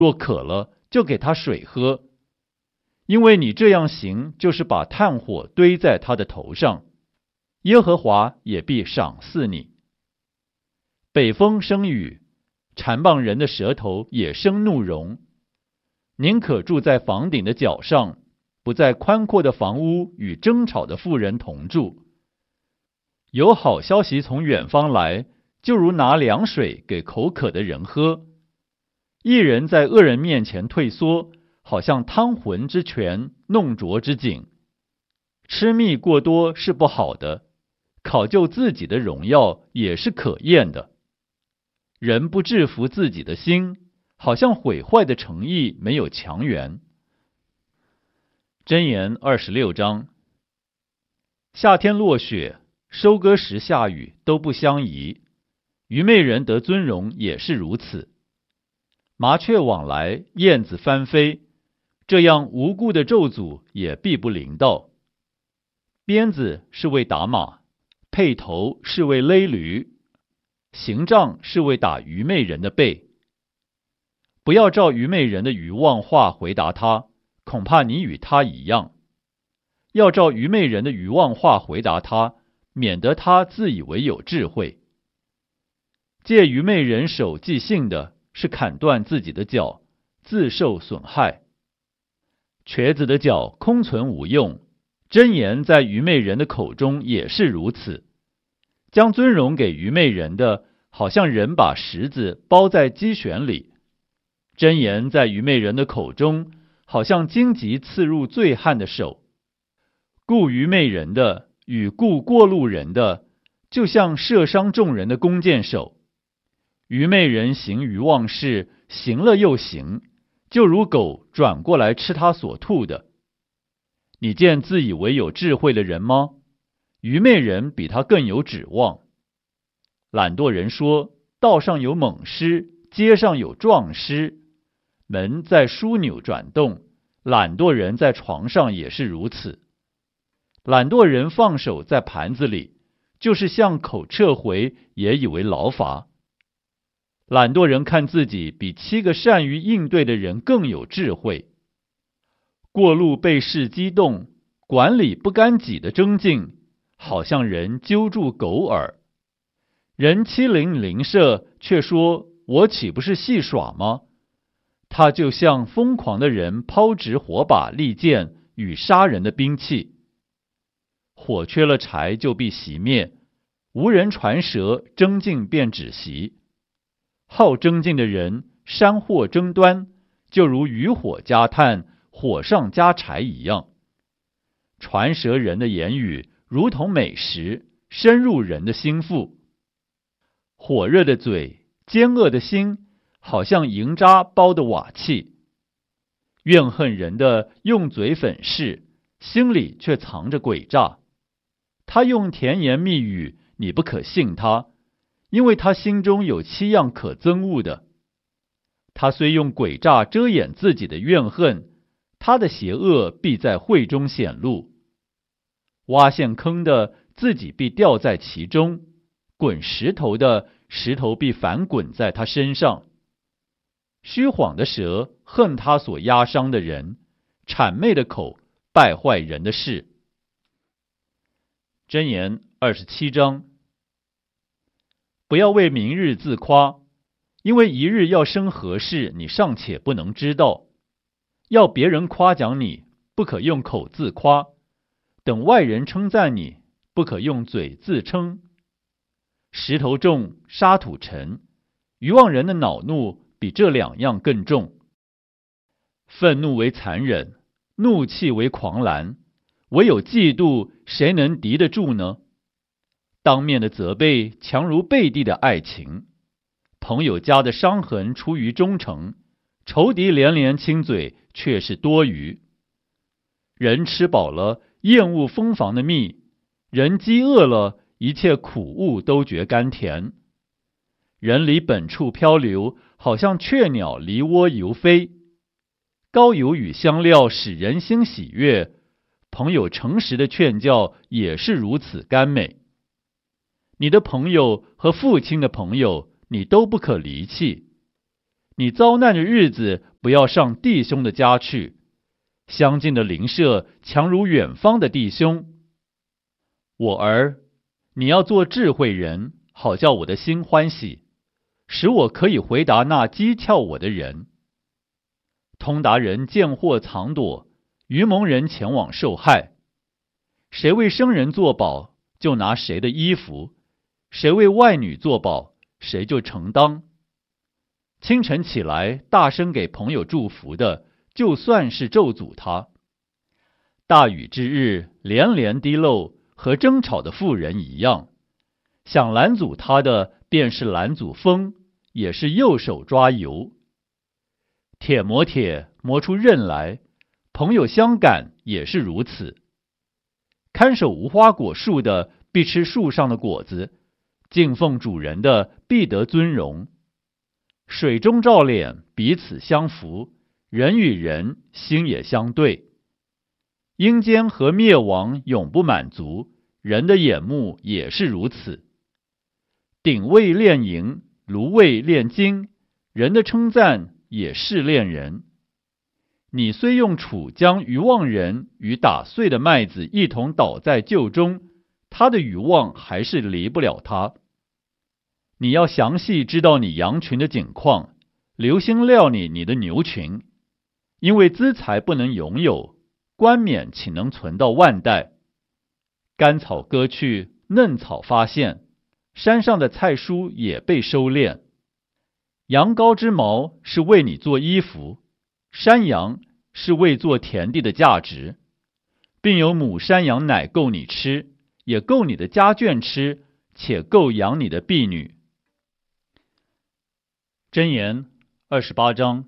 若渴了，就给他水喝。因为你这样行，就是把炭火堆在他的头上，耶和华也必赏赐你。北风生雨，缠棒人的舌头也生怒容。宁可住在房顶的角上，不在宽阔的房屋与争吵的妇人同住。有好消息从远方来，就如拿凉水给口渴的人喝。一人在恶人面前退缩，好像汤浑之泉，弄浊之井。吃蜜过多是不好的，考究自己的荣耀也是可厌的。人不制服自己的心，好像毁坏的诚意没有强援。箴言26章。夏天落雪，收割时下雨，都不相宜。愚昧人得尊荣也是如此。麻雀往来，燕子翻飞，这样无故的咒诅也必不临到。鞭子是为打马，辔头是为勒驴，刑杖是为打愚昧人的背。不要照愚昧人的愚妄话回答他，恐怕你与他一样。要照愚昧人的愚妄话回答他，免得他自以为有智慧。借愚昧人手即兴的，是砍断自己的脚，自受损害。瘸子的脚空存无用，箴言在愚昧人的口中也是如此。将尊荣给愚昧人的，好像人把石子包在鸡旋里。箴言在愚昧人的口中，好像荆棘刺入醉汉的手。顾愚昧人的与顾过路人的，就像射伤众人的弓箭手。愚昧人行愚妄事，行了又行，就如狗转过来吃他所吐的。你见自以为有智慧的人吗？愚昧人比他更有指望。懒惰人说，道上有猛狮，街上有壮狮。门在枢纽转动，懒惰人在床上也是如此。懒惰人放手在盘子里，就是向口撤回，也以为劳乏。懒惰人看自己比7个善于应对的人更有智慧。过路被事激动，管理不干己的争竞，好像人揪住狗耳。人欺凌邻舍，却说我岂不是戏耍吗？他就像疯狂的人抛掷火把、利剑与杀人的兵器。火缺了柴就必熄灭，无人传舌，争竞便止息。好争竞的人，山祸争端，就如渔火加炭，火上加柴一样。传舌人的言语如同美食，深入人的心腹。火热的嘴，奸恶的心，好像银渣包的瓦器。怨恨人的用嘴粉饰，心里却藏着诡诈。他用甜言蜜语，你不可信他，因为他心中有7样可憎恶的。他虽用诡诈遮掩自己的怨恨，他的邪恶必在会中显露。挖陷坑的，自己必掉在其中；滚石头的，石头必反滚在他身上。虚谎的舌恨他所压伤的人，谄媚的口败坏人的事。箴言27章。不要为明日自夸，因为一日要生何事，你尚且不能知道。要别人夸奖你，不可用口自夸；等外人称赞你，不可用嘴自称。石头重，沙土沉，愚妄人的恼怒比这2样更重。愤怒为残忍，怒气为狂澜，唯有嫉妒，谁能敌得住呢？当面的责备强如背地的爱情，朋友家的伤痕出于忠诚，仇敌连连亲嘴却是多余。人吃饱了，厌恶蜂房的蜜；人饥饿了，一切苦物都觉甘甜。人离本处漂流，好像雀鸟离窝游飞。膏油与香料使人心喜悦，朋友诚实的劝教也是如此甘美。你的朋友和父亲的朋友，你都不可离弃； 你遭难的日子，不要上弟兄的家去。相近的邻舍强如远方的弟兄。我儿，你要做智慧人，好叫我的心欢喜，使我可以回答那讥诮我的人。通达人见祸藏躲，愚蒙人前往受害。谁为生人作保，就拿谁的衣服；谁为外女作保，谁就承当。清晨起来，大声给朋友祝福的，就算是咒诅他。大雨之日，连连滴漏，和争吵的妇人一样。想拦阻他的，便是拦阻风，也是右手抓油。铁磨铁，磨出刃来，朋友相感也是如此。看守无花果树的，必吃树上的果子；敬奉主人的，必得尊荣。水中照脸，彼此相扶；人与人，心也相对。阴间和灭亡永不满足，人的眼目也是如此。鼎为炼银，炉为炼金，人的称赞也是炼人。你虽用杵将愚妄人与打碎的麦子一同倒在臼中，他的愚妄还是离不了他。你要详细知道你羊群的景况，留心料理你的牛群，因为资财不能永有，冠冕岂能存到万代？干草割去，嫩草发现，山上的菜蔬也被收敛。羊羔之毛是为你做衣服，山羊是为做田地的价值，并有母山羊奶够你吃，也够你的家眷吃，且够养你的婢女。箴言28章。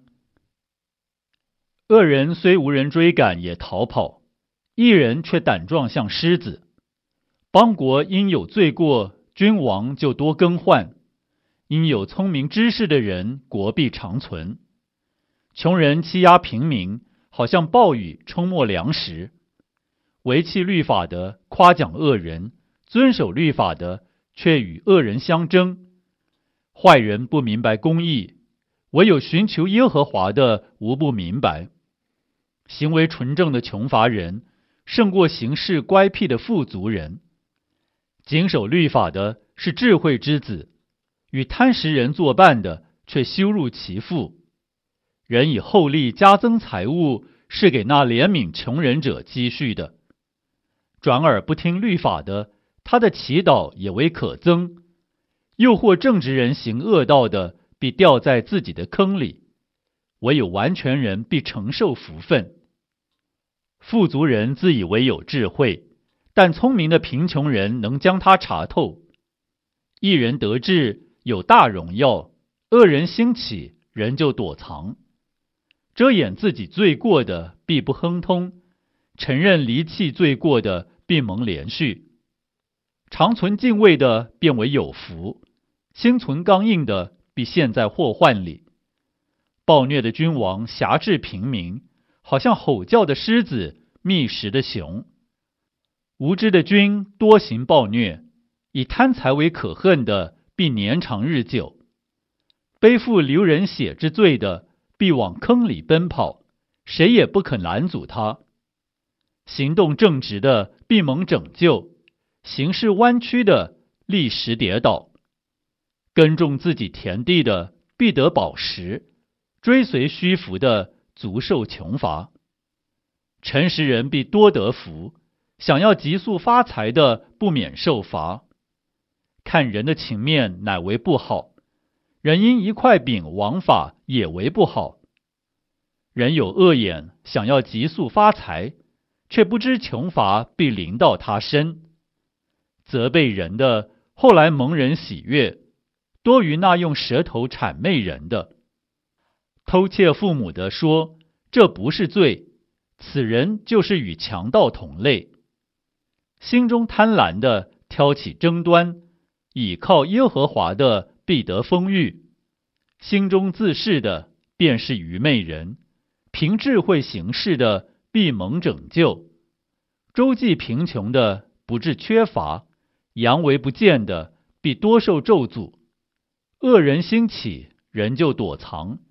恶人虽无人追赶也逃跑，义人却胆壮像狮子。邦国因有罪过，君王就多更换；因有聪明知识的人，国必长存。穷人欺压平民，好像暴雨冲没粮食。违弃律法的夸奖恶人，遵守律法的却与恶人相争。坏人不明白公义，唯有寻求耶和华的无不明白。行为纯正的穷乏人，胜过行事乖僻的富足人。谨守律法的是智慧之子，与贪食人作伴的却羞辱其父。人以厚利加增财物，是给那怜悯穷人者积蓄的。转耳不听律法的，他的祈祷也为可憎。诱惑正直人行恶道的，必掉在自己的坑里；唯有完全人必承受福分。富足人自以为有智慧，但聪明的贫穷人能将他查透。一人得志有大荣耀，恶人兴起，人就躲藏。遮掩自己罪过的必不亨通，承认离弃罪过的必蒙连续。常存敬畏的变为有福，心存刚硬的必陷在祸患里。暴虐的君王辖制平民，好像吼叫的狮子，觅食的熊。无知的君多行暴虐，以贪财为可恨的必年长日久。背负流人血之罪的必往坑里奔跑，谁也不肯拦阻他。行动正直的必蒙拯救，行事弯曲的立时跌倒。耕种自己田地的必得饱食，追随虚浮的足受穷乏。诚实人必多得福，想要急速发财的不免受罚。看人的情面乃为不好，人因一块饼枉法也为不好。人有恶眼，想要急速发财，却不知穷乏必临到他身。责备人的后来蒙人喜悦，多于那用舌头谄媚人的。偷窃父母的说，这不是罪，此人就是与强盗同类。心中贪婪的挑起争端，倚靠耶和华的必得丰裕。心中自恃的便是愚昧人，凭智慧行事的必蒙拯救。周济贫穷的不致缺乏，佯为不见的必多受咒诅。恶人兴起，人就躲藏，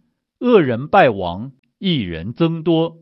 恶人败亡，义人增多。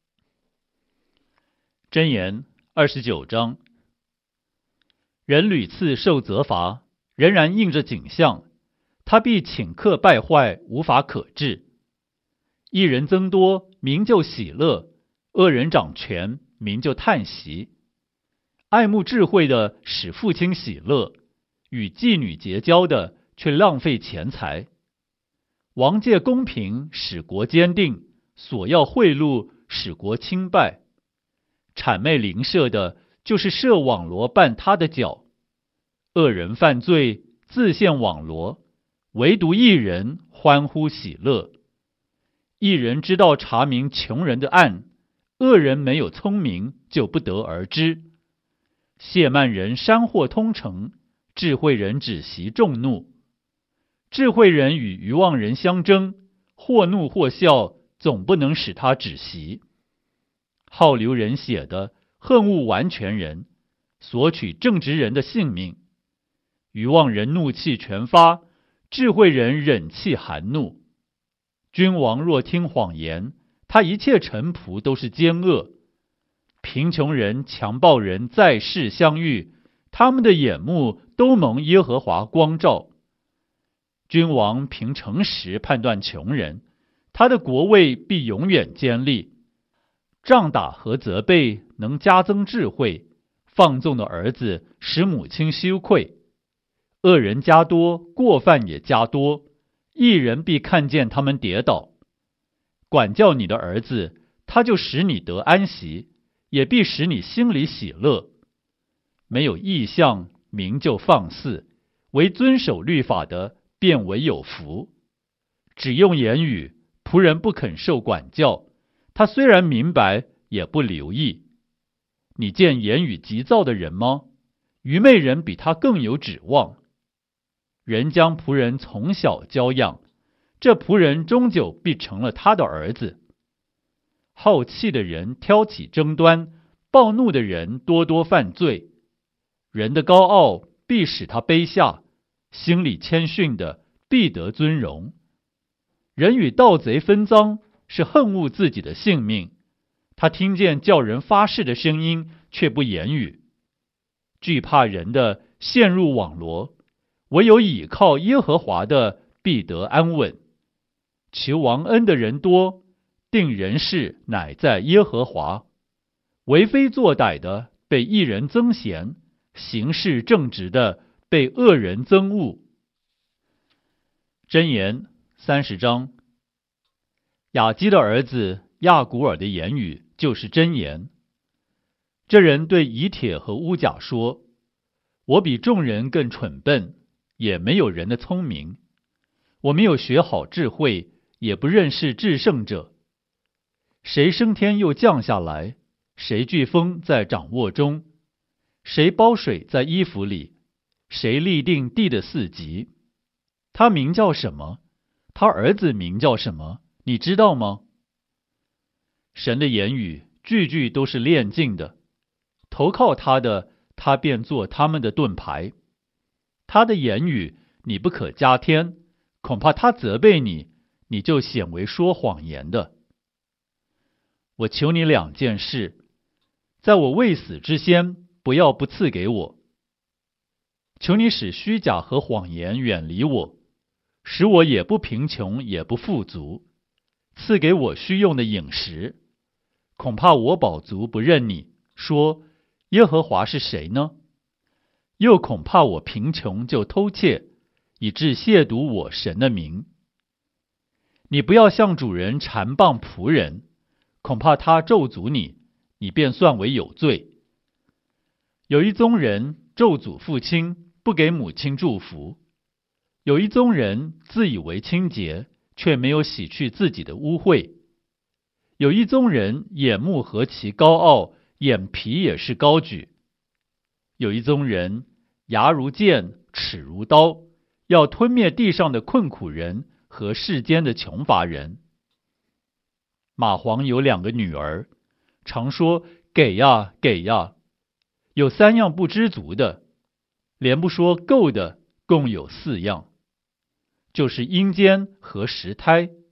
箴言29章。人屡次受责罚，仍然应着景象，他必顷刻败坏，无法可治。义人增多，民就喜乐；恶人掌权，民就叹息。爱慕智慧的使父亲喜乐，与妓女结交的却浪费钱财。王借公平使国坚定，索要贿赂使国倾败。谄媚邻舍的，就是设网罗绊他的脚。恶人犯罪，自陷网罗，唯独义人欢呼喜乐。义人知道查明穷人的案，恶人没有聪明，就不得而知。亵慢人山祸通城，智慧人止息众怒。智慧人与愚妄人相争，或怒或笑，总不能使他止息。好流人血的，恨恶完全人，索取正直人的性命。愚妄人怒气全发，智慧人忍气含怒。君王若听谎言，他一切臣仆都是奸恶。贫穷人、强暴人在世相遇，他们的眼目都蒙耶和华光照。君王凭诚实判断穷人，他的国位必永远坚立。杖打和责备能加增智慧，放纵的儿子使母亲羞愧。恶人加多，过犯也加多，义人必看见他们跌倒。管教你的儿子，他就使你得安息，也必使你心里喜乐。没有异象，民就放肆；唯遵守律法的，便为有福。只用言语，仆人不肯受管教，他虽然明白，也不留意。你见言语急躁的人吗？愚昧人比他更有指望。人将仆人从小教养，这仆人终究必成了他的儿子。好气的人挑起争端，暴怒的人多多犯罪。人的高傲必使他卑下，心里谦逊的必得尊荣。人与盗贼分赃，是恨恶自己的性命。他听见叫人发誓的声音，却不言语。惧怕人的陷入网罗，唯有倚靠耶和华的必得安稳。求王恩的人多，定人事乃在耶和华。为非作歹的被义人增贤，行事正直的被恶人憎恶。箴言30章。雅基的儿子亚古尔的言语就是箴言。这人对以铁和乌甲说：我比众人更蠢笨，也没有人的聪明。我没有学好智慧，也不认识至圣者。谁升天又降下来？谁飓风在掌握中？谁包水在衣服里？谁立定地的四极？他名叫什么？他儿子名叫什么？你知道吗？神的言语句句都是炼净的，投靠他的，他便做他们的盾牌。他的言语你不可加添，恐怕他责备你，你就显为说谎言的。我求你2件事，在我未死之先，不要不赐给我。求你使虚假和谎言远离我，使我也不贫穷也不富足，赐给我需用的饮食。恐怕我饱足不认你，说耶和华是谁呢？又恐怕我贫穷就偷窃，以致亵渎我神的名。你不要向主人缠谤仆人，恐怕他咒诅你，你便算为有罪。有一宗人咒诅父亲，不给母亲祝福；有一宗人自以为清洁，却没有洗去自己的污秽；有一宗人眼目何其高傲，眼皮也是高举；有一宗人牙如剑，齿如刀，要吞灭地上的困苦人和世间的穷乏人。蚂蟥有2个女儿，常说给呀给呀。有3样不知足的，连不说够的，共有4样，就是阴间和石胎，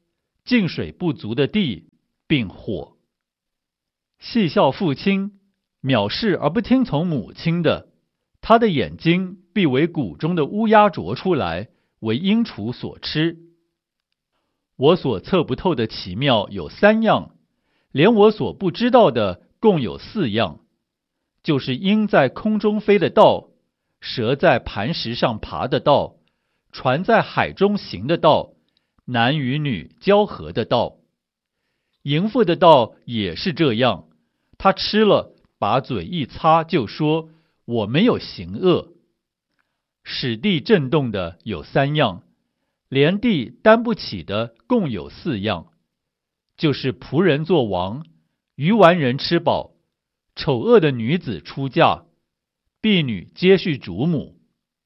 净水不足的地，并火。戏笑父亲，藐视而不听从母亲的，他的眼睛必为谷中的乌鸦啄出来，为鹰雏所吃。我所测不透的奇妙有3样，连我所不知道的共有4样，就是鹰在空中飞的道，蛇在磐石上爬的道，船在海中行的道，男与女交合的道。淫妇的道也是这样，他吃了，把嘴一擦，就说我没有行恶。使地震动的有3样，连地担不起的共有4样，就是仆人做王，愚顽人吃饱，丑恶的女子出嫁，婢女接续主母。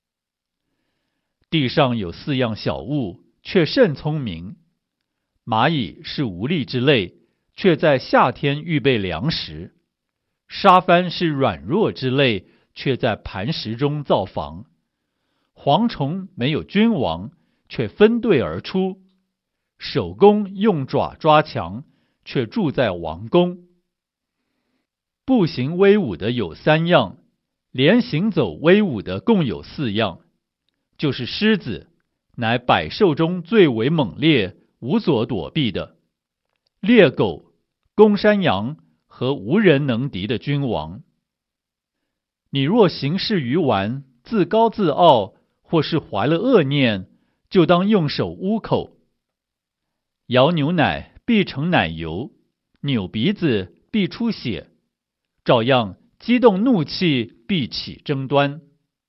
地上有4样小物，却甚聪明。蚂蚁是无力之类，却在夏天预备粮食；沙帆是软弱之类，却在磐石中造房。蝗虫没有君王，却分队而出；守宫用爪抓墙，却住在王宫。步行威武的有3样，连行走威武的共有4样，就是狮子，乃百兽中最为猛烈，无所躲避的；猎狗、公山羊和无人能敌的君王。你若行事愚顽，自高自傲，或是怀了恶念，就当用手捂口。摇牛奶必成奶油，扭鼻子必出血，照样激动怒气必起争端。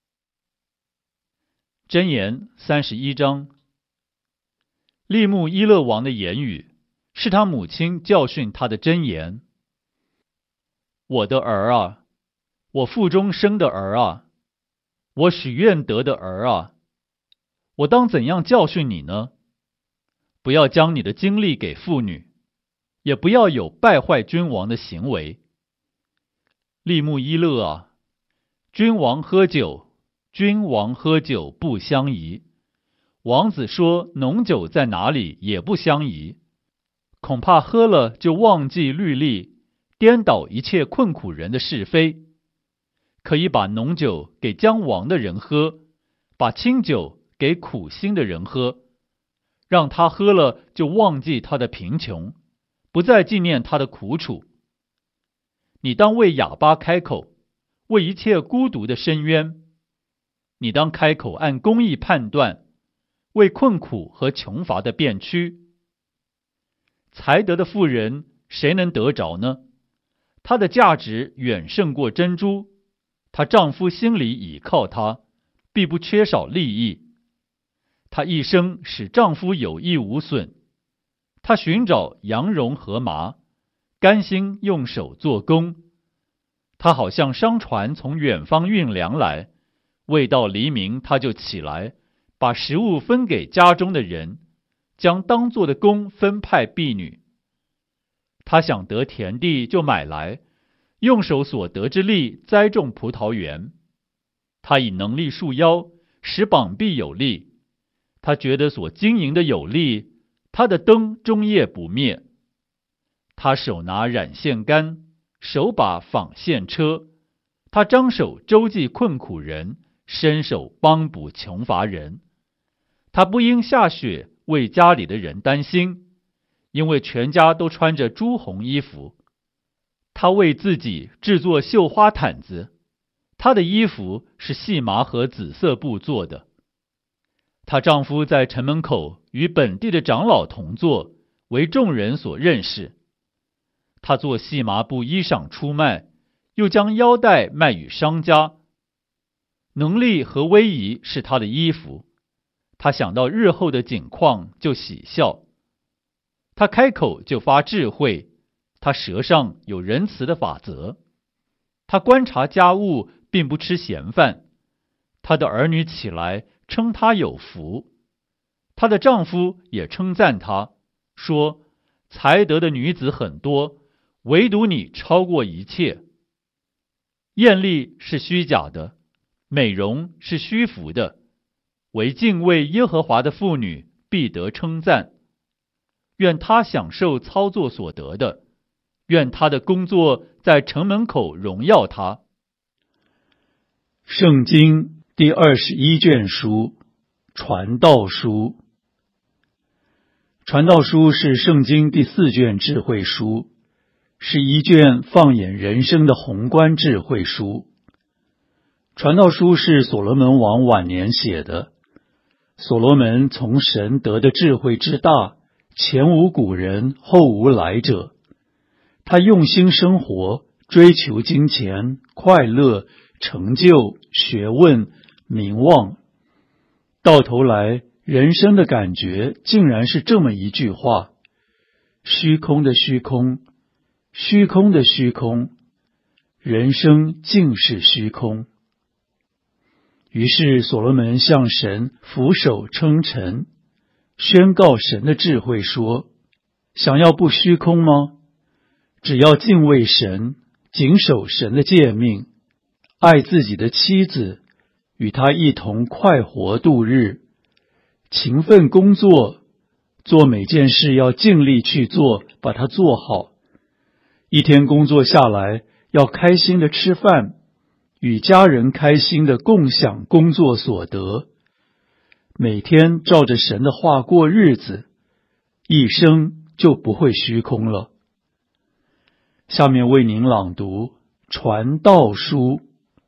箴言31章。利木伊勒王的言语，是他母亲教训他的箴言。我的儿啊，我腹中生的儿啊，我许愿得的儿啊，我当怎样教训你呢？不要将你的精力给妇女，也不要有败坏君王的行为。利木伊勒啊，君王喝酒不相宜。王子说浓酒在哪里也不相宜，恐怕喝了就忘记律例，颠倒一切困苦人的是非。可以把浓酒给将亡的人喝，把清酒给苦心的人喝，让他喝了就忘记他的贫穷，不再纪念他的苦楚。你当为哑巴开口，为一切孤独的伸冤。你当开口按公义判断，为困苦和穷乏的辩屈。才德的妇人，谁能得着呢？她的价值远胜过珍珠，她丈夫心里倚靠她，必不缺少利益。她一生使丈夫有益无损，她寻找羊绒和麻，甘心用手做工。她好像商船从远方运粮来，未到黎明她就起来，把食物分给家中的人，将当做的工分派婢女。她想得田地就买来，用手所得之力栽种葡萄园。她以能力束腰，使膀臂有力。她觉得所经营的有力，她的灯终夜不灭。她手拿染线竿，手把纺线车。她张手周济困苦人，伸手帮补穷乏人。她不因下雪为家里的人担心，因为全家都穿着朱红衣服。她为自己制作绣花毯子，她的衣服是细麻和紫色布做的。她丈夫在城门口与本地的长老同坐，为众人所认识。她做细麻布衣裳出卖，又将腰带卖与商家。能力和威仪是她的衣服，她想到日后的景况就喜笑。她开口就发智慧，她舌上有仁慈的法则。她观察家务，并不吃闲饭。她的儿女起来称她有福，她的丈夫也称赞她，说才德的女子很多，唯独你超过一切。艳丽是虚假的，美容是虚浮的，唯敬畏耶和华的妇女必得称赞。 愿他享受操作所得的，愿他的工作在城门口荣耀他。 圣经第21卷书，传道书。传道书是圣经第4卷智慧书，是一卷放眼人生的宏观智慧书。传道书是所罗门王晚年写的。所罗门从神得的智慧之大，前无古人，后无来者。他用心生活，追求金钱、快乐、成就、学问、名望，到头来人生的感觉竟然是这么一句话：虚空的虚空，虚空的虚空，人生竟是虚空。于是所罗门向神俯首称臣，宣告神的智慧说：想要不虚空吗？只要敬畏神，谨守神的诫命，爱自己的妻子，与他一同快活度日，勤奋工作，做每件事要尽力去做，把它做好。一天工作下来，要开心的吃饭，与家人开心的共享工作所得，每天照着神的话过日子，一生就不会虚空了。下面为您朗读传道书。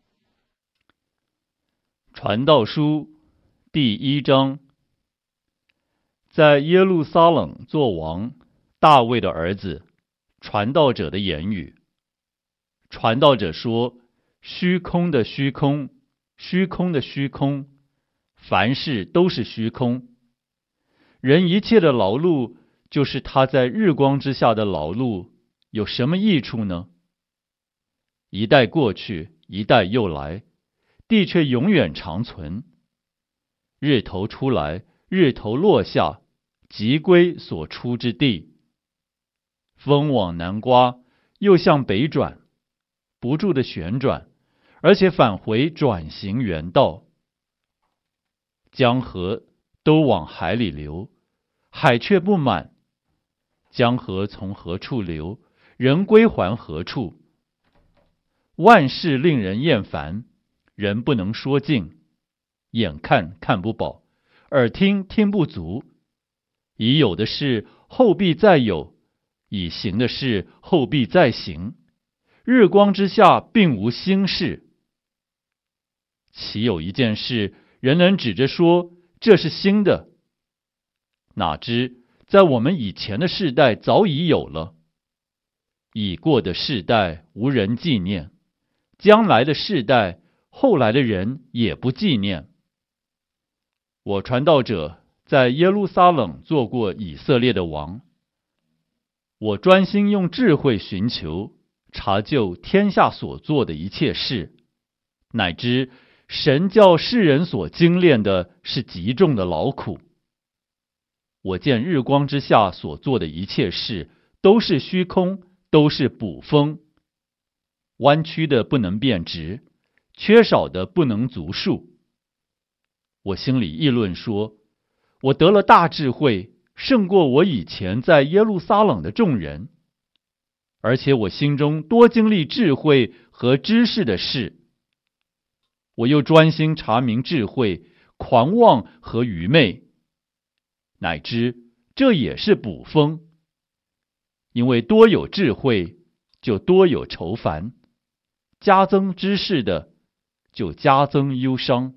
传道书第1章。在耶路撒冷作王，大卫的儿子，传道者的言语。传道者说：虚空的虚空，虚空的虚空，凡事都是虚空。人一切的劳碌，就是他在日光之下的劳碌，有什么益处呢？一代过去，一代又来，地却永远长存。日头出来，日头落下，即归所出之地。风往南刮，又向北转，不住的旋转，而且返回转行原道。江河都往海里流，海却不满。江河从何处流，人归还何处。万事令人厌烦，人不能说尽。眼看看不饱，耳听听不足。已有的事后必再有，已行的事后必再行。日光之下并无新事。岂有一件事，人能指着说这是新的？哪知在我们以前的世代早已有了。已过的世代无人纪念，将来的世代后来的人也不纪念。我传道者在耶路撒冷做过以色列的王，我专心用智慧寻求，查究天下所做的一切事，乃知神叫世人所精炼的是极重的劳苦。我见日光之下所做的一切事，都是虚空，都是捕风。弯曲的不能变直，缺少的不能足数。我心里议论说，我得了大智慧，胜过我以前在耶路撒冷的众人。而且我心中多经历智慧和知识的事。我又专心查明智慧、狂妄和愚昧，乃知这也是捕风。因为多有智慧，就多有愁烦；加增知识的，就加增忧伤。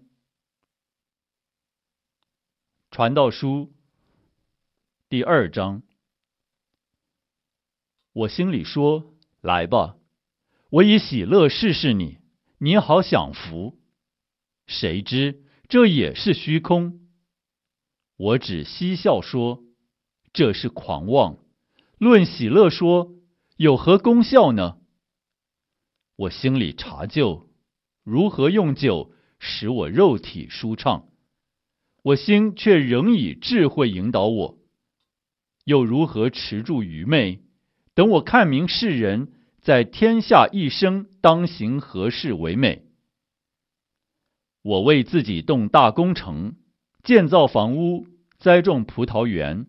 传道书第2章。我心里说：来吧，我以喜乐试试你，你好享福。谁知这也是虚空。我只嬉笑说，这是狂妄；论喜乐说，有何功效呢？我心里查究，如何用酒使我肉体舒畅，我心却仍以智慧引导我。又如何持住愚昧，等我看明世人在天下一生当行何事为美。我为自己动大工程，建造房屋，栽种葡萄园，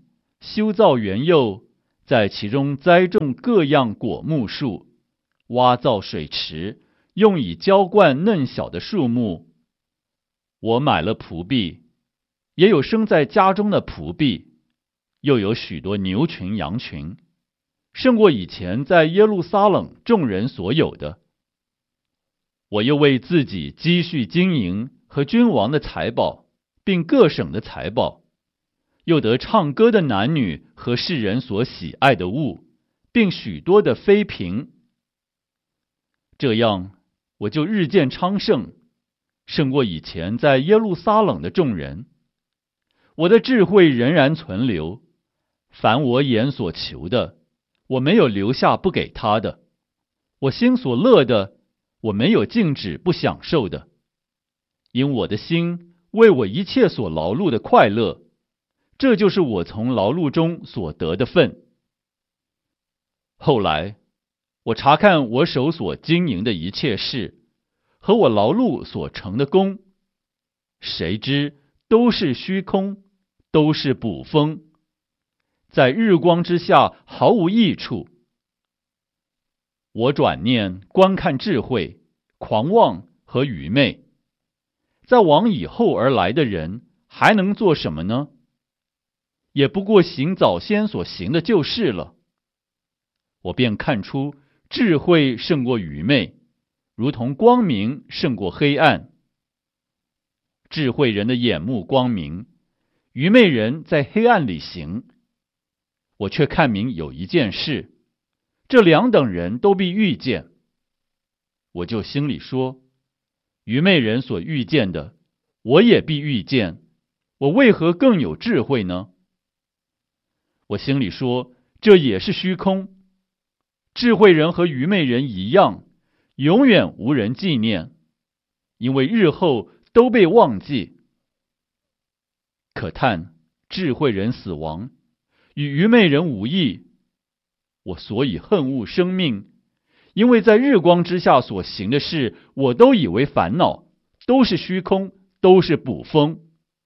修造园囿，在其中栽种各样果木树，挖造水池，用以浇灌嫩小的树木。我买了仆婢，也有生在家中的仆婢，又有许多牛群羊群，胜过以前在耶路撒冷众人所有的。我又为自己积蓄金银和君王的财宝，并各省的财宝，又得唱歌的男女和世人所喜爱的物，并许多的妃嫔。这样，我就日渐昌盛，胜过以前在耶路撒冷的众人。我的智慧仍然存留，凡我眼所求的，我没有留下不给他的；我心所乐的，我没有禁止不享受的。因我的心为我一切所劳碌的快乐，这就是我从劳碌中所得的份。后来，我查看我手所经营的一切事，和我劳碌所成的功，谁知都是虚空，都是捕风，在日光之下毫无益处。我转念观看智慧、狂妄和愚昧，在往以后而来的人还能做什么呢？也不过行早先所行的旧事了。我便看出智慧胜过愚昧，如同光明胜过黑暗。智慧人的眼目光明，愚昧人在黑暗里行。我却看明有一件事，这两等人都必遇见。我就心里说，愚昧人所遇见的，我也必遇见，我为何更有智慧呢？我心里说，这也是虚空。智慧人和愚昧人一样，永远无人纪念，因为日后都被忘记。可叹智慧人死亡，与愚昧人无异。我所以恨恶生命，因为在日光之下所行的事，我都以为烦恼，都是虚空，都是捕风。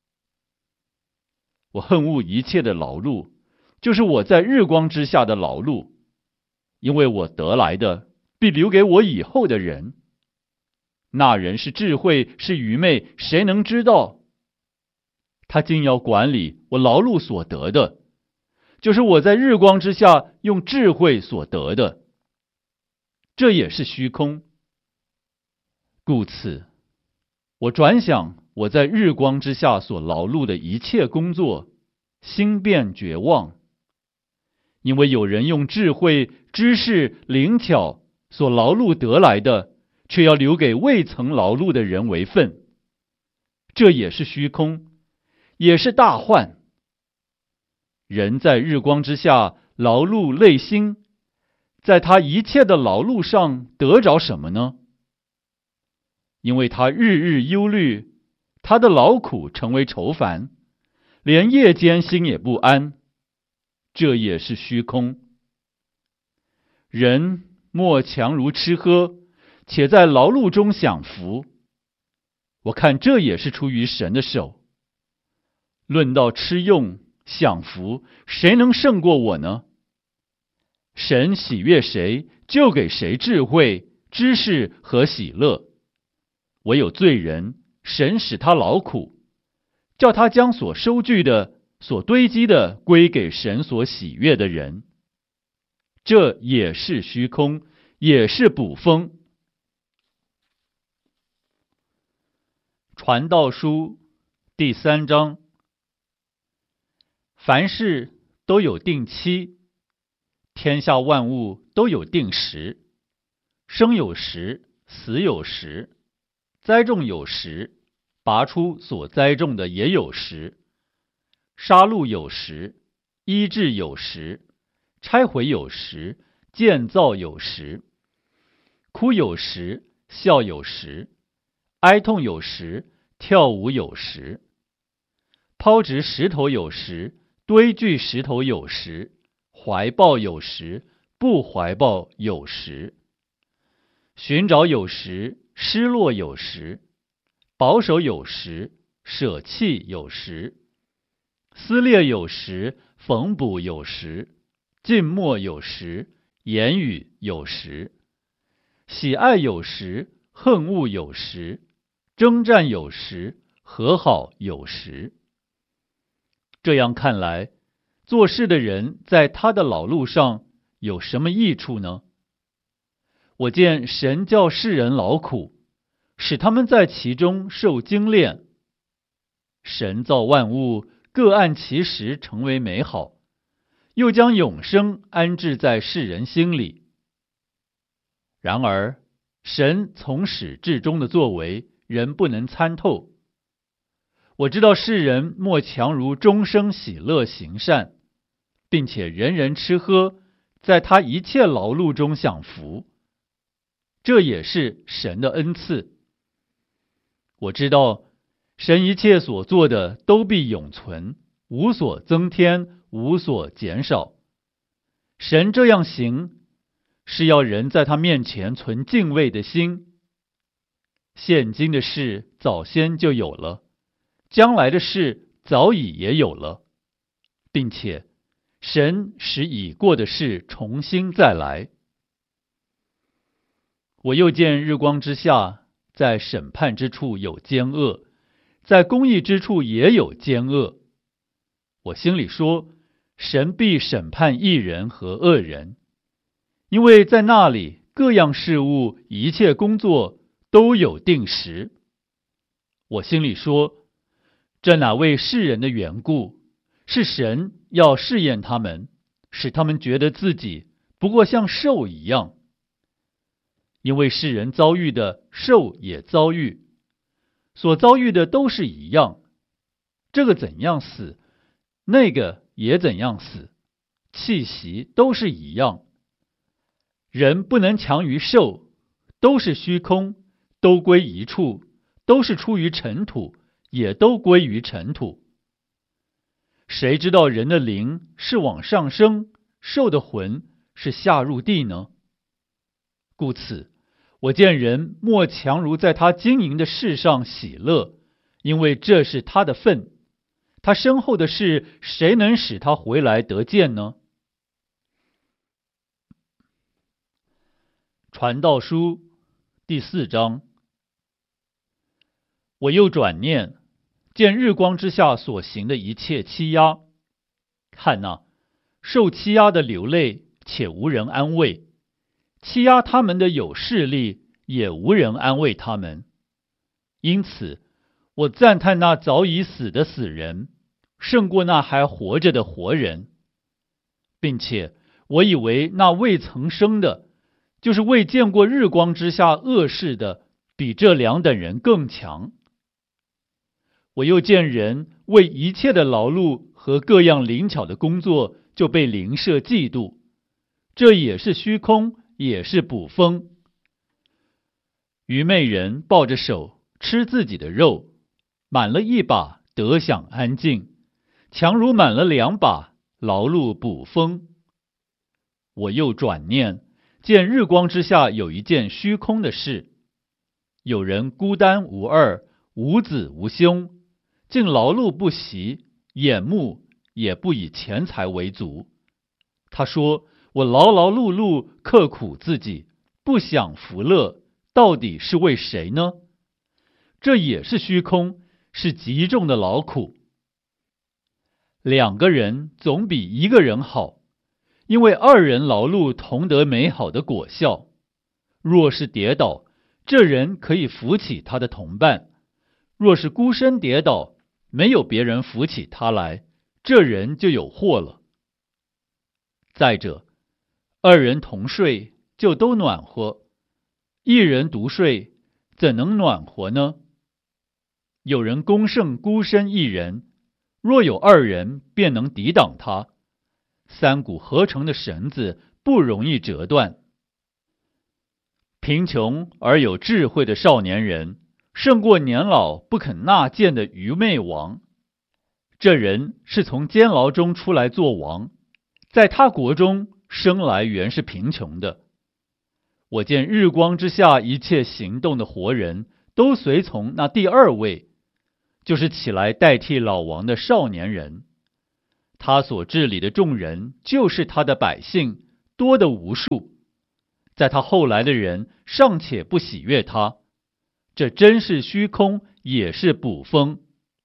我恨恶一切的劳碌，就是我在日光之下的劳碌，因为我得来的必留给我以后的人。那人是智慧是愚昧，谁能知道？他竟要管理我劳碌所得的，就是我在日光之下用智慧所得的，这也是虚空。故此，我转想我在日光之下所劳碌的一切工作，心变绝望。因为有人用智慧、知识、灵巧所劳碌得来的，却要留给未曾劳碌的人为分，这也是虚空，也是大患。人在日光之下劳碌累心，在他一切的劳碌上得着什么呢？因为他日日忧虑，他的劳苦成为愁烦，连夜间心也不安，这也是虚空。人莫强如吃喝，且在劳碌中享福，我看这也是出于神的手。论到吃用享福，谁能胜过我呢？神喜悦谁，就给谁智慧、知识和喜乐。唯有罪人，神使他劳苦，叫他将所收据的、所堆积的归给神所喜悦的人。这也是虚空，也是捕风。传道书第3章。凡事都有定期，天下万物都有定时，生有时，死有时，栽种有时，拔出所栽种的也有时，杀戮有时，医治有时，拆毁有时，建造有时，哭有时，笑有时，哀痛有时，跳舞有时，抛掷石头有时，堆聚石头有时，怀抱有时，不怀抱有时，寻找有时，失落有时，保守有时，舍弃有时，撕裂有时， 缝补有时，静默有时，言语有时，喜爱有时，恨恶有时，征战有时，和好有时。这样看来，做事的人在他的老路上有什么益处呢？我见神叫世人劳苦，使他们在其中受精炼。神造万物，各按其时成为美好，又将永生安置在世人心里。然而，神从始至终的作为，人不能参透。我知道世人莫强如终生喜乐行善，并且人人吃喝，在他一切劳碌中享福。这也是神的恩赐。我知道神一切所做的都必永存，无所增添，无所减少。神这样行，是要人在他面前存敬畏的心。现今的事早先就有了，将来的事早已也有了，并且神使已过的事重新再来。我又见日光之下，在审判之处有奸恶，在公义之处也有奸恶。我心里说，神必审判义人和恶人，因为在那里各样事物一切工作都有定时。我心里说，这哪为世人的缘故，是神要试验他们，使他们觉得自己不过像兽一样。因为世人遭遇的，兽也遭遇，所遭遇的都是一样。这个怎样死，那个也怎样死，气息都是一样。人不能强于兽，都是虚空，都归一处，都是出于尘土，也都归于尘土。谁知道人的灵是往上升，兽的魂是下入地呢？故此，我见人莫强如在他经营的事上喜乐，因为这是他的份。他身后的事，谁能使他回来得见呢？传道书第4章。我又转念，见日光之下所行的一切欺压，看哪，受欺压的流泪，且无人安慰；欺压他们的有势力，也无人安慰他们。因此，我赞叹那早已死的死人，胜过那还活着的活人，并且我以为那未曾生的，就是未见过日光之下恶事的，比这两等人更强。我又见人为一切的劳碌和各样灵巧的工作，就被邻舍嫉妒，这也是虚空，也是捕风。愚昧人抱着手吃自己的肉，满了一把得享安静，强如满了2把劳碌捕风。我又转念，见日光之下有一件虚空的事，有人孤单无二，无子无兄，竟劳碌不息，眼目也不以钱财为足。他说，我劳劳碌碌，刻苦自己，不享福乐，到底是为谁呢？这也是虚空，是极重的劳苦。2个人总比1个人好，因为2人劳碌同得美好的果效。若是跌倒，这人可以扶起他的同伴；若是孤身跌倒，没有别人扶起他来，这人就有祸了。再者，2人同睡，就都暖和；1人独睡，怎能暖和呢？有人攻胜孤身1人，若有2人，便能抵挡他。3股合成的绳子不容易折断。贫穷而有智慧的少年人，胜过年老不肯纳谏的愚昧王。这人是从监牢中出来做王，在他国中生来原是贫穷的。我见日光之下一切行动的活人，都随从那第2位，就是起来代替老王的少年人。 他所治理的众人就是他的百姓，多得无数。在他后来的人尚且不喜悦他，这真是虚空，也是捕风。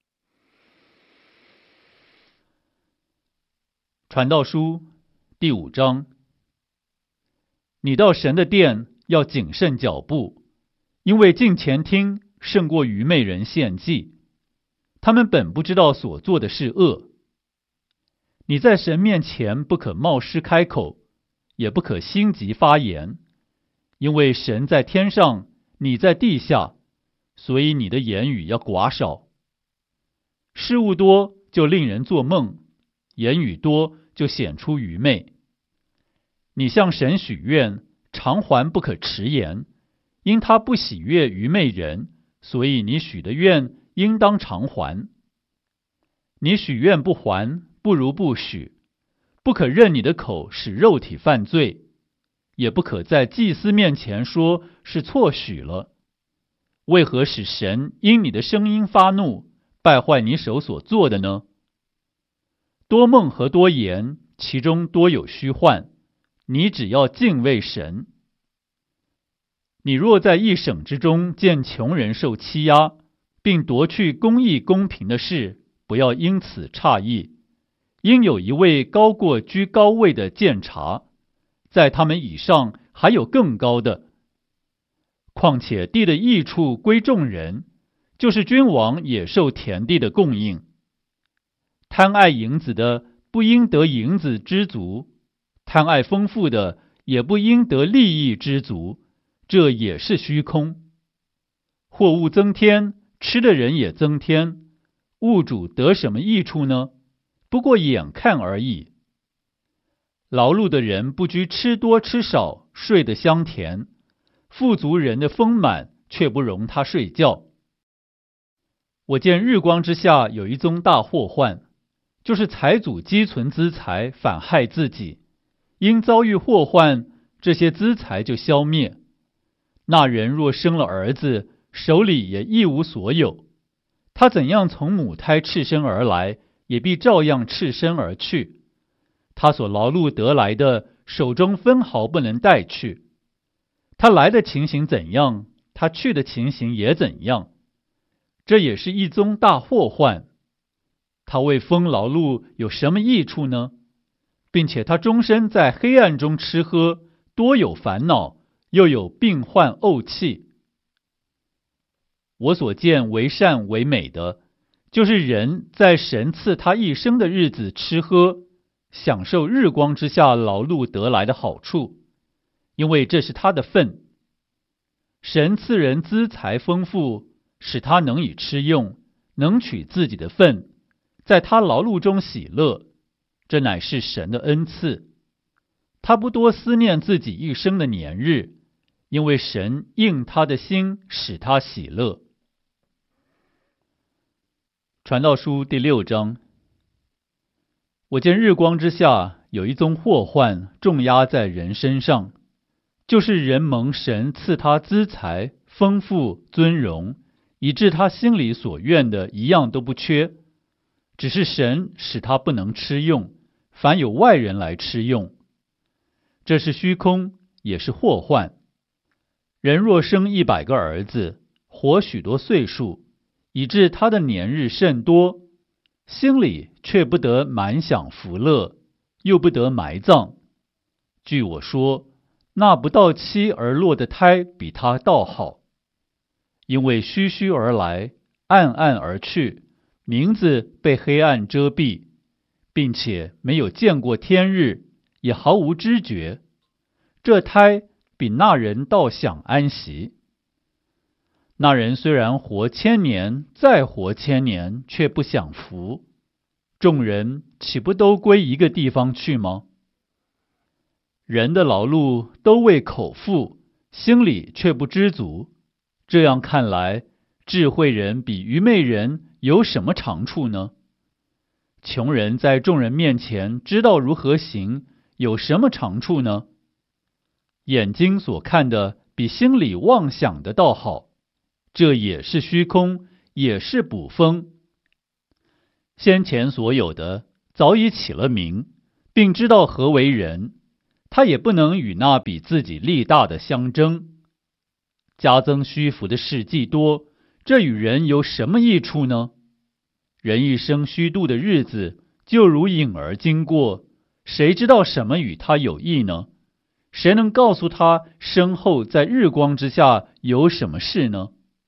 传道书第5章，你到神的殿要谨慎脚步，因为近前听胜过愚昧人献祭，他们本不知道所做的是恶。你在神面前不可冒失开口，也不可心急发言，因为神在天上，你在地下，所以你的言语要寡少。事物多就令人做梦，言语多就显出愚昧。你向神许愿，偿还不可迟延，因他不喜悦愚昧人，所以你许的愿应当偿还。你许愿不还，不如不许。不可任你的口使肉体犯罪，也不可在祭司面前说是错许了。为何使神因你的声音发怒，败坏你手所做的呢？多梦和多言，其中多有虚幻，你只要敬畏神。你若在一省之中见穷人受欺压，并夺去公义公平的事，不要因此诧异，因有一位高过居高位的监察，在他们以上还有更高的。况且地的益处归众人，就是君王也受田地的供应。贪爱银子的不应得银子知足，贪爱丰富的也不应得利益知足，这也是虚空。货物增添，吃的人也增添，物主得什么益处呢？不过眼看而已。劳碌的人不拘吃多吃少，睡得香甜；富足人的丰满却不容他睡觉。我见日光之下有一宗大祸患，就是财主积存资财，反害自己。因遭遇祸患，这些资财就消灭。那人若生了儿子，手里也一无所有。他怎样从母胎赤身而来，也必照样赤身而去。他所劳碌得来的，手中分毫不能带去。他来的情形怎样，他去的情形也怎样。这也是一宗大祸患。他为风劳碌有什么益处呢？并且他终身在黑暗中吃喝，多有烦恼，又有病患怄气。我所见为善为美的，就是人在神赐他一生的日子吃喝，享受日光之下劳碌得来的好处，因为这是他的份。神赐人资财丰富，使他能以吃用，能取自己的份，在他劳碌中喜乐，这乃是神的恩赐。他不多思念自己一生的年日，因为神应他的心，使他喜乐。传道书第6章，我见日光之下有一宗祸患重压在人身上，就是人蒙神赐他资财、丰富、尊荣，以致他心里所愿的一样都不缺，只是神使他不能吃用，反有外人来吃用。这是虚空，也是祸患。人若生100个儿子，活许多岁数，以致他的年日甚多，心里却不得满享福乐，又不得埋葬。据我说，那不到期而落的胎比他倒好，因为虚虚而来，暗暗而去，名字被黑暗遮蔽，并且没有见过天日，也毫无知觉。这胎比那人倒享安息。那人虽然活1000年，再活1000年，却不享福。众人岂不都归一个地方去吗？人的劳碌都为口腹，心里却不知足。这样看来，智慧人比愚昧人有什么长处呢？穷人在众人面前知道如何行，有什么长处呢？眼睛所看的比心里妄想的倒好，这也是虚空，也是捕风。先前所有的， 早已起了名，并知道何为人，他也不能与那比自己力大的相争。加增虚浮的事既多，这与人有什么益处呢？人一生虚度的日子，就如影儿经过，谁知道什么与他有益呢？谁能告诉他身后在日光之下有什么事呢？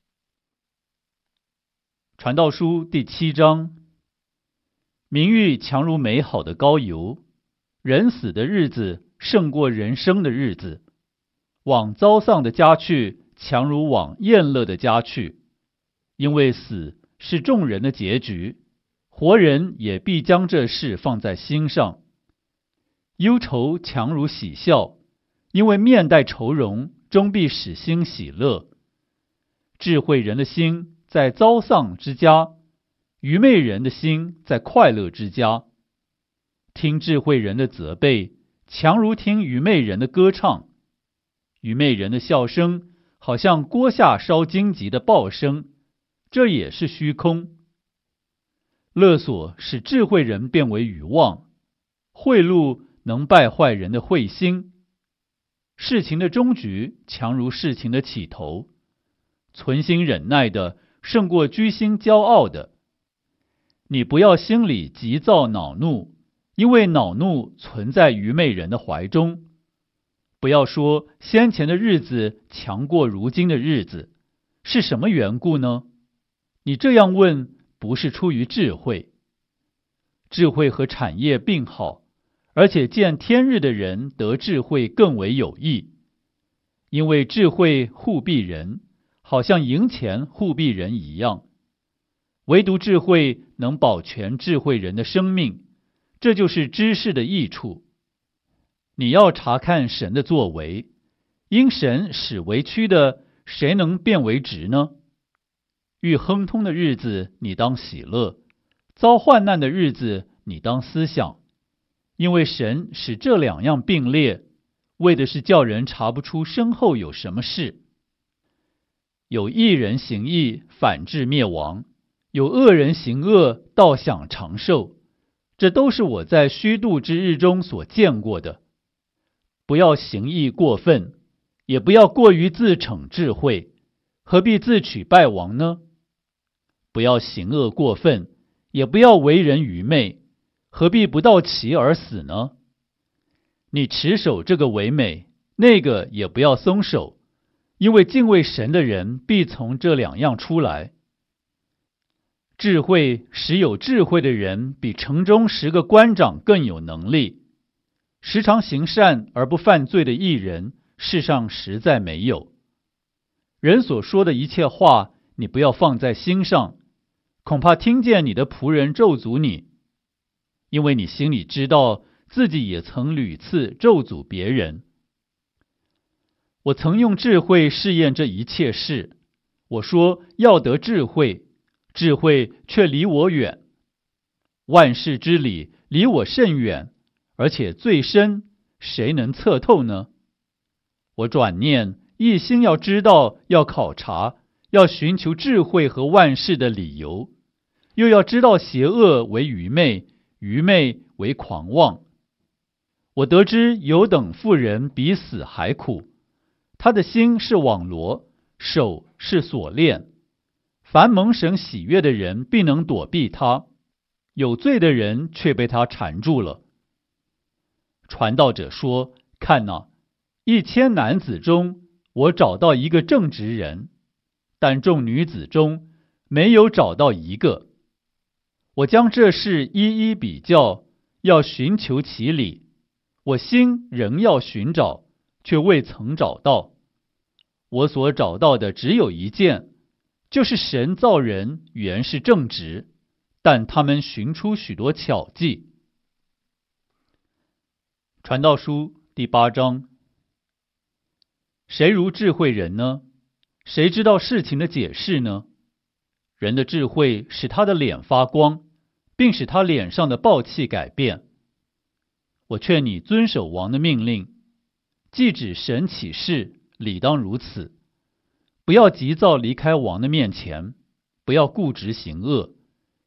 传道书第7章，名誉强如美好的膏油，人死的日子胜过人生的日子，往遭丧的家去，强如往宴乐的家去，因为死是众人的结局，活人也必将这事放在心上。忧愁强如喜笑，因为面带愁容，终必使心喜乐。智慧人的心在遭丧之家，愚昧人的心在快乐之家。听智慧人的责备，强如听愚昧人的歌唱。愚昧人的笑声，好像锅下烧荆棘的爆声，这也是虚空。勒索使智慧人变为愚妄，贿赂能败坏人的慧心。事情的终局强如事情的起头，存心忍耐的胜过居心骄傲的。你不要心里急躁恼怒，因为恼怒存在愚昧人的怀中。不要说先前的日子强过如今的日子，是什么缘故呢？你这样问，不是出于智慧。智慧和产业并好，而且见天日的人得智慧更为有益，因为智慧护庇人，好像银钱护庇人一样。唯独智慧能保全智慧人的生命，这就是知识的益处。你要查看神的作为，因神使为曲的，谁能变为直呢？遇亨通的日子，你当喜乐；遭患难的日子，你当思想。因为神使这两样并列，为的是叫人查不出身后有什么事。有义人行义，反致灭亡；有恶人行恶，倒享长寿。这都是我在虚度之日中所见过的。不要行义过分，也不要过于自逞智慧，何必自取败亡呢？不要行恶过分，也不要为人愚昧，何必不到期而死呢？你持守这个为美，那个也不要松手，因为敬畏神的人必从这两样出来。智慧使有智慧的人比城中10个官长更有能力。时常行善而不犯罪的义人，世上实在没有。人所说的一切话，你不要放在心上，恐怕听见你的仆人咒诅你，因为你心里知道自己也曾屡次咒诅别人。我曾用智慧试验这一切事，我说要得智慧，智慧却离我远。万事之理离我甚远，而且最深，谁能测透呢？我转念，一心要知道，要考察，要寻求智慧和万事的理由，又要知道邪恶为愚昧，愚昧为狂妄。我得知有等妇人比死还苦，他的心是网罗，手是锁链。凡蒙神喜悦的人必能躲避他，有罪的人却被他缠住了。传道者说，看哪，1000男子中，我找到一个正直人，但众女子中没有找到一个。我将这事一一比较，要寻求其理，我心仍要寻找，却未曾找到。我所找到的只有一件，就是神造人原是正直，但他们寻出许多巧计。传道书第8章，谁如智慧人呢？谁知道事情的解释呢？人的智慧使他的脸发光，并使他脸上的暴气改变。我劝你遵守王的命令，既指神起誓，理当如此。不要急躁离开王的面前，不要固执行恶，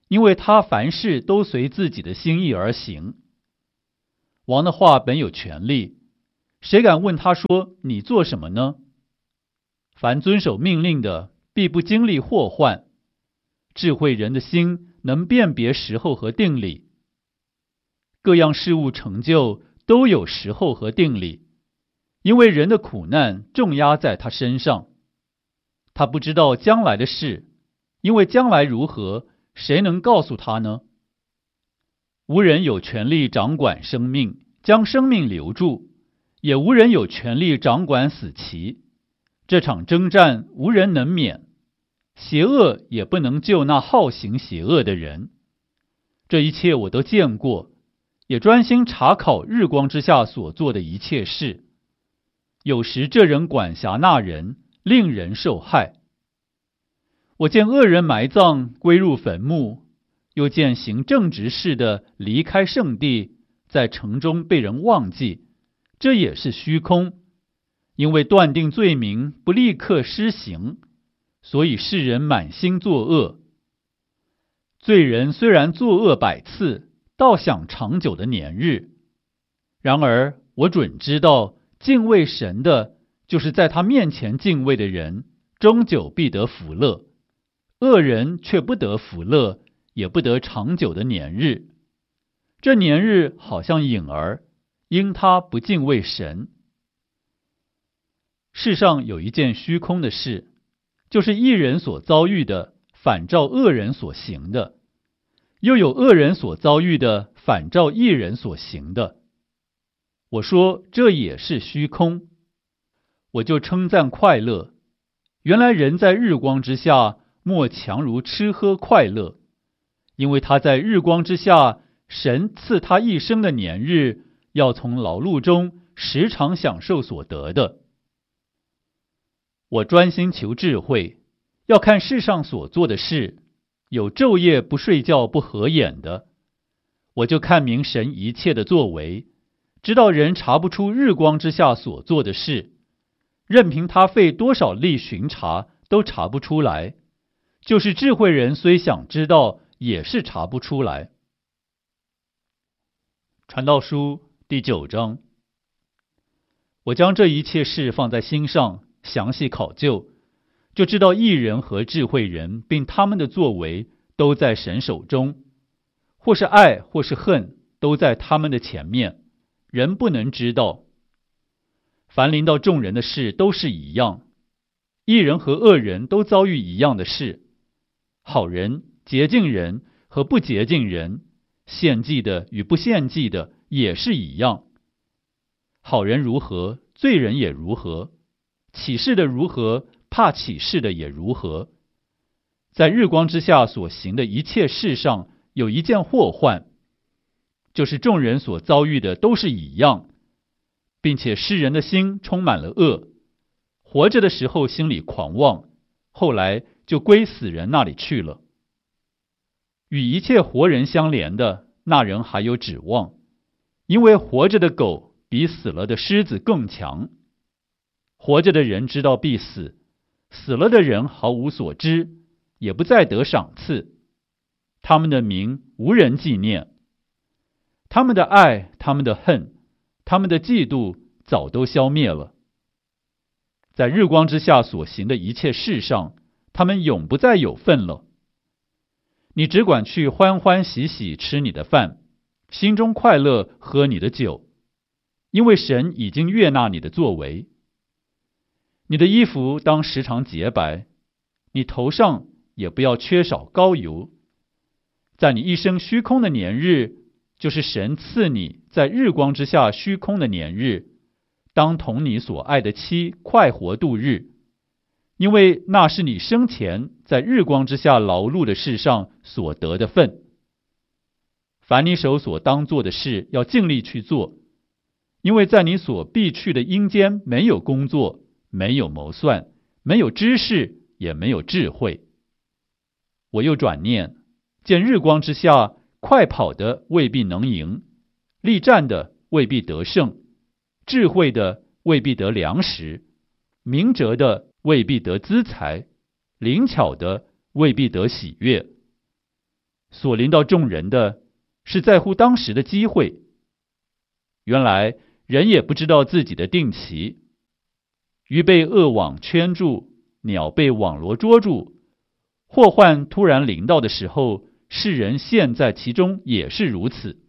因为他凡事都随自己的心意而行。王的话本有权力，谁敢问他说你做什么呢？凡遵守命令的，必不经历祸患。智慧人的心能辨别时候和定理。各样事物成就都有时候和定理，因为人的苦难重压在他身上。他不知道将来的事，因为将来如何，谁能告诉他呢？无人有权利掌管生命，将生命留住，也无人有权利掌管死期。这场征战无人能免，邪恶也不能救那好行邪恶的人。这一切我都见过，也专心查考日光之下所做的一切事。有时这人管辖那人，令人受害。我见恶人埋葬，归入坟墓，又见行正直事的离开圣地，在城中被人忘记，这也是虚空。因为断定罪名不立刻施行，所以世人满心作恶。罪人虽然作恶100次，倒享长久的年日。然而我准知道，敬畏神的，就是在他面前敬畏的人，终久必得福乐。恶人却不得福乐，也不得长久的年日。这年日好像影儿，因他不敬畏神。世上有一件虚空的事，就是义人所遭遇的，反照恶人所行的；又有恶人所遭遇的，反照义人所行的。我说这也是虚空，我就称赞快乐。原来人在日光之下，莫强如吃喝快乐，因为他在日光之下，神赐他一生的年日，要从劳碌中时常享受所得的。我专心求智慧，要看世上所做的事，有昼夜不睡觉不合眼的。我就看明神一切的作为，知道人查不出日光之下所做的事，任凭他费多少力巡查，都查不出来。就是智慧人虽想知道，也是查不出来。传道书第9章。我将这一切事放在心上，详细考究，就知道义人和智慧人并他们的作为都在神手中，或是爱或是恨，都在他们的前面，人不能知道。凡临到众人的事都是一样，义人和恶人都遭遇一样的事，好人、洁净人和不洁净人，献祭的与不献祭的也是一样。好人如何，罪人也如何；起誓的如何，怕起誓的也如何。在日光之下所行的一切事上，有一件祸患，就是众人所遭遇的都是一样，并且世人的心充满了恶，活着的时候心里狂妄，后来就归死人那里去了。与一切活人相连的，那人还有指望，因为活着的狗比死了的狮子更强。活着的人知道必死，死了的人毫无所知，也不再得赏赐。他们的名无人纪念，他们的爱，他们的恨，他们的嫉妒早都消灭了。在日光之下所行的一切事上，他们永不再有份了。你只管去欢欢喜喜吃你的饭，心中快乐喝你的酒，因为神已经悦纳你的作为。你的衣服当时常洁白，你头上也不要缺少膏油。在你一生虚空的年日，就是神赐你在日光之下虚空的年日，当同你所爱的妻快活度日，因为那是你生前在日光之下劳碌的事上所得的份。凡你手所当做的事，要尽力去做，因为在你所必去的阴间没有工作，没有谋算，没有知识，也没有智慧。我又转念，见日光之下，快跑的未必能赢，力战的未必得胜，智慧的未必得粮食，明哲的未必得资财，灵巧的未必得喜悦。 所临到众人的是在乎当时的机会。原来人也不知道自己的定期，鱼被恶网圈住，鸟被网罗捉住，祸患突然临到的时候，世人陷在其中也是如此。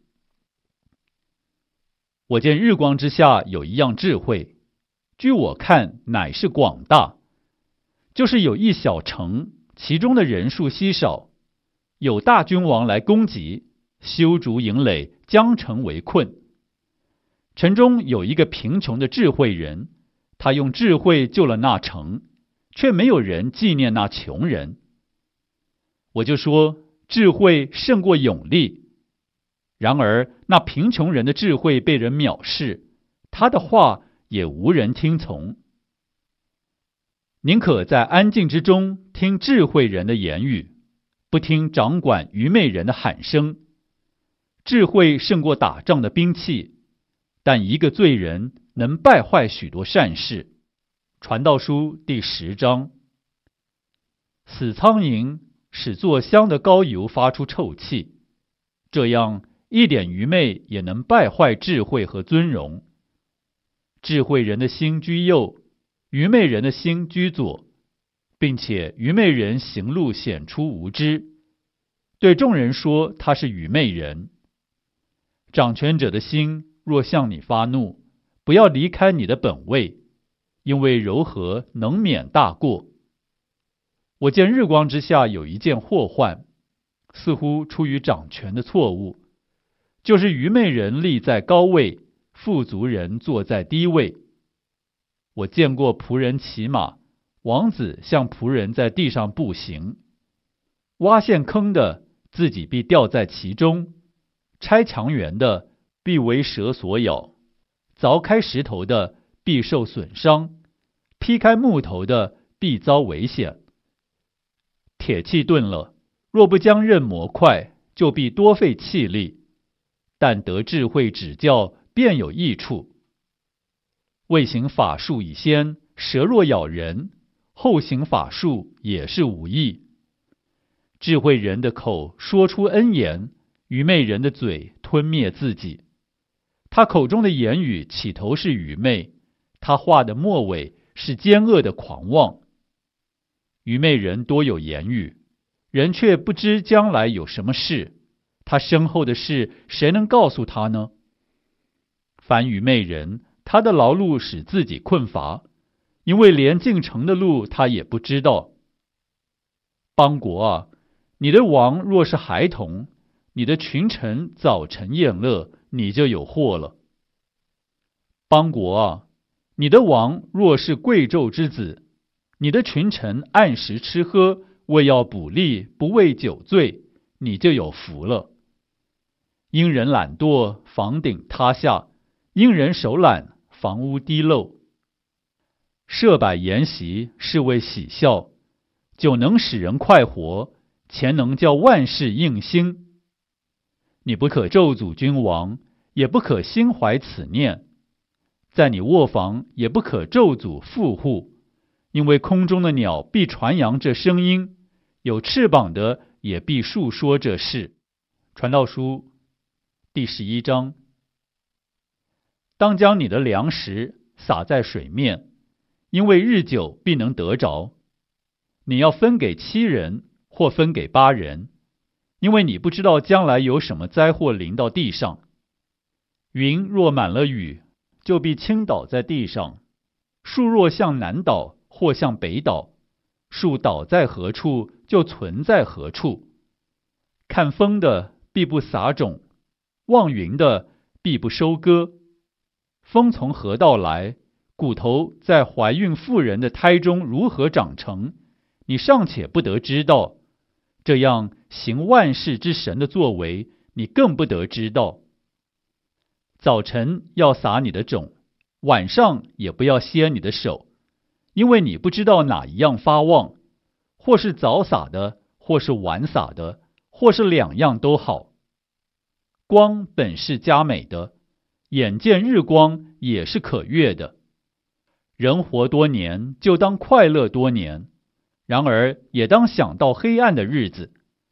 我见日光之下有一样智慧，据我看乃是广大，就是有一小城，其中的人数稀少，有大君王来攻击，修筑营垒，将城围困。城中有一个贫穷的智慧人，他用智慧救了那城，却没有人纪念那穷人。我就说智慧胜过勇力，然而那贫穷人的智慧被人藐视，他的话也无人听从。宁可在安静之中听智慧人的言语，不听掌管愚昧人的喊声。智慧胜过打仗的兵器，但一个罪人能败坏许多善事。传道书第10章。死苍蝇使做香的膏油发出臭气，这样一点愚昧也能败坏智慧和尊荣。智慧人的心居右，愚昧人的心居左，并且愚昧人行路显出无知，对众人说他是愚昧人。掌权者的心若向你发怒，不要离开你的本位，因为柔和能免大过。我见日光之下有一件祸患，似乎出于掌权的错误，就是愚昧人立在高位，富足人坐在低位。我见过仆人骑马，王子像仆人在地上步行。挖陷坑的自己必掉在其中，拆墙垣的必为蛇所咬，凿开石头的必受损伤，劈开木头的必遭危险。铁器钝了，若不将刃磨快，就必多费气力，但得智慧指教，便有益处。未行法术以先，蛇若咬人，后行法术也是无益。智慧人的口说出恩言，愚昧人的嘴吞灭自己。他口中的言语起头是愚昧，他话的末尾是奸恶的狂妄。愚昧人多有言语，人却不知将来有什么事，他身后的事谁能告诉他呢？凡愚昧人，他的劳碌使自己困乏，因为连进城的路他也不知道。邦国啊，你的王若是孩童，你的群臣早晨宴乐，你就有祸了。邦国啊，你的王若是贵胄之子，你的群臣按时吃喝，为要补力，不为酒醉，你就有福了。因人懒惰，房顶塌下；因人手懒，房屋滴漏。设摆筵席，是为喜笑；酒能使人快活，钱能叫万事应心。你不可咒诅君王，也不可心怀此念。在你卧房也不可咒诅富户，因为空中的鸟必传扬这声音，有翅膀的也必述说这事。传道书第11章。当将你的粮食撒在水面，因为日久必能得着。你要分给7人，或分给8人，因为你不知道将来有什么灾祸临到地上。云若满了雨，就必倾倒在地上；树若向南倒，或向北倒，树倒在何处，就存在何处。看风的必不撒种，望云的必不收割。风从何道来？骨头在怀孕妇人的胎中如何长成？你尚且不得知道，这样行万事之神的作为，你更不得知道。早晨要撒你的种，晚上也不要歇你的手，因为你不知道哪一样发旺，或是早撒的，或是晚撒的，或是2样都好。光本是佳美的，眼见日光也是可悦的。人活多年，就当快乐多年，然而也当想到黑暗的日子，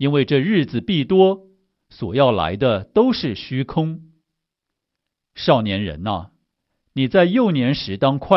因为这日子必多，所要来的都是虚空。少年人呐，你在幼年时当快